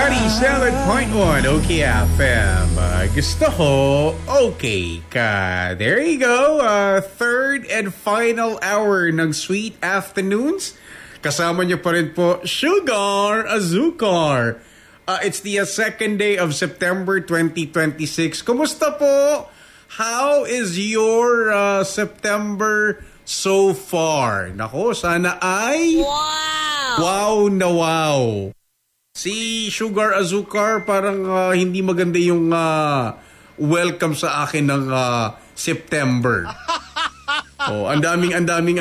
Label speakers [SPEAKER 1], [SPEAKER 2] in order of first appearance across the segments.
[SPEAKER 1] 97.1 OKFM. Gusto ko, okay ka. There you go. Third and final hour ng Sweet Afternoons. Kasama niyo pa rin po, Sugar Azúcar. It's the second day of September 2026. Kumusta po? How is your September so far? Nako, sana ay... Wow na wow. Si Sugar Azúcar parang hindi maganda yung welcome sa akin ng September. Oh, ang daming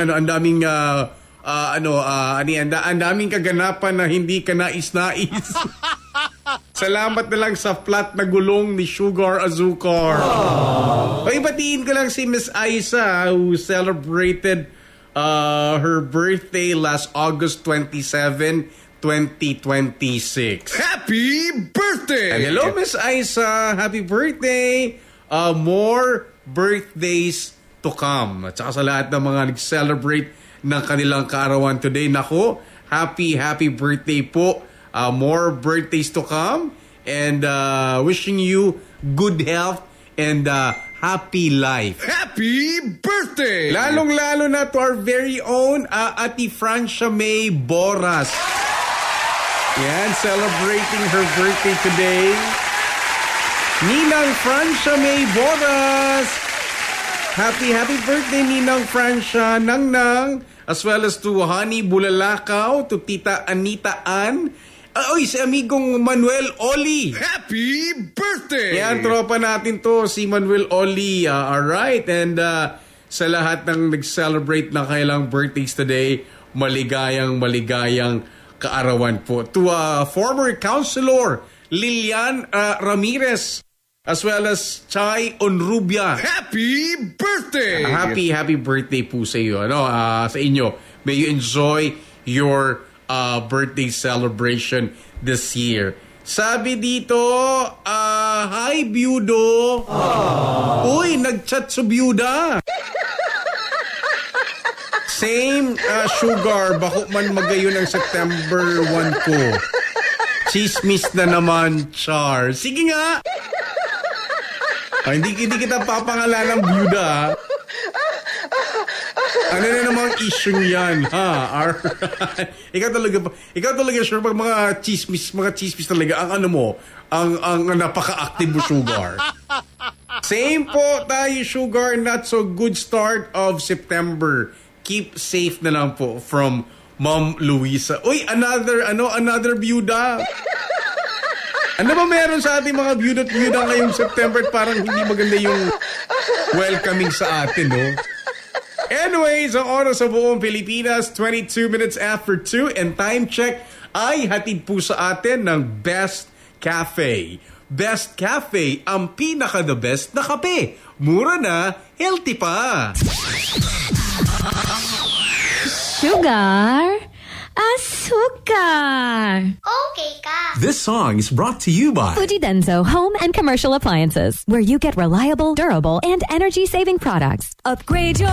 [SPEAKER 1] kaganapan na hindi ka nais-nais. Salamat na lang sa flat na gulong ni Sugar Azúcar. Okay, batiin ko lang si Miss Aisa who celebrated her birthday last August 27, 2026.
[SPEAKER 2] Happy birthday!
[SPEAKER 1] And hello, Miss Aisa. Happy birthday! More birthdays to come. At saka sa lahat ng mga nag-celebrate ng kanilang kaarawan today. Nako, happy birthday po. More birthdays to come. And wishing you good health and happy life.
[SPEAKER 2] Happy birthday!
[SPEAKER 1] Lalong-lalo na to our very own Ate Francia May Boras. Yan, celebrating her birthday today. Ninang Francia May Boras. Happy birthday, Ninang Francia. Nang. As well as to Honey Bulalakaw, to Tita Anita Ann. Si amigong Manuel Oli.
[SPEAKER 2] Happy birthday!
[SPEAKER 1] Yan, tropa natin to, si Manuel Oli. Alright, and sa lahat ng nag-celebrate na kailang birthdays today, maligayang kaarawan po. To former Councilor Lilian Ramirez, as well as Chay Onrubia.
[SPEAKER 2] Happy birthday!
[SPEAKER 1] Happy birthday po sa iyo. Sa inyo. May you enjoy your birthday celebration this year. Sabi dito, hi, Byudo. Uy, nag-chat sa Byuda. Same, Sugar. Bako man magayon ang September 1 ko. Chismis na naman, Char. Sige nga. Hindi kita papangalan ng Byuda. Ano na namang issue yan, ha? Alright. Ikaw talaga, sure, pag mga chismis talaga, ang napaka-active mo, Sugar. Same po tayo, Sugar. Not so good start of September. Keep safe na lang po from Ma'am Luisa. Uy, another byuda. Ano ba meron sa ating mga byuda ngayong September? Parang hindi maganda yung welcoming sa atin, no? Anyways, ang oras sa buong Pilipinas, 22 minutes after 2, and time check ay hatid po sa atin ng Best Cafe. Best Cafe, ang pinaka-the best na kape. Mura na, healthy pa.
[SPEAKER 3] Sugar Azúcar.
[SPEAKER 4] Okay ka.
[SPEAKER 5] This song is brought to you by
[SPEAKER 3] Fuji Denso Home and Commercial Appliances, where you get reliable, durable, and energy-saving products. Upgrade your